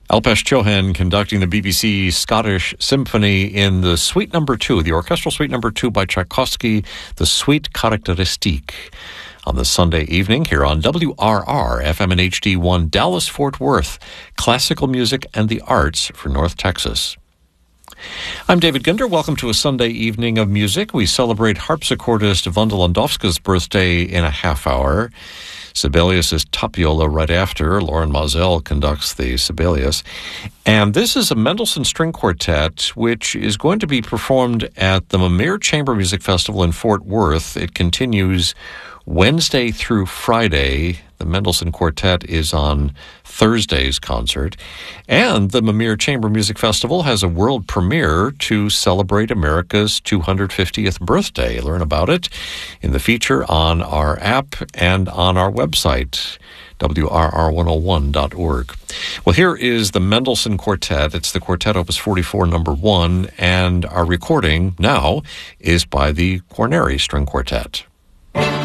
Alpesh Chauhan conducting the BBC Scottish Symphony in the Suite Number 2, the Orchestral Suite Number 2 by Tchaikovsky, the Suite Caractéristique, on this Sunday evening here on WRR, FM and HD1, Dallas-Fort Worth, classical music and the arts for North Texas. I'm David Ginder. Welcome to a Sunday evening of music. We celebrate harpsichordist Wanda Landowska's birthday in a half hour. Sibelius' Tapiola right after. Lauren Mazel conducts the Sibelius. And this is a Mendelssohn String Quartet, which is going to be performed at the Mimir Chamber Music Festival in Fort Worth. It continues Wednesday through Friday. The Mendelssohn Quartet is on Thursday's concert. And the Mimir Chamber Music Festival has a world premiere to celebrate America's 250th birthday. Learn about it in the feature on our app and on our website, WRR101.org. Well, here is the Mendelssohn Quartet. It's the Quartet Opus 44, number 1, and our recording now is by the Guarneri String Quartet.